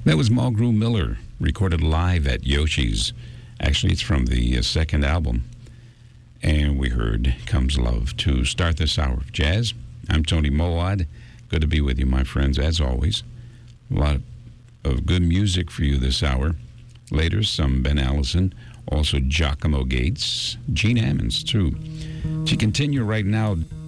That was Mulgrew Miller, recorded live at Yoshi's. Actually, it's from the second album. And we heard Comes Love to start this hour of jazz. I'm Tony Moawad. Good to be with you, my friends, as always. A lot of good music for you this hour. Later, some Ben Allison, also Giacomo Gates, Gene Ammons, too. To continue right now,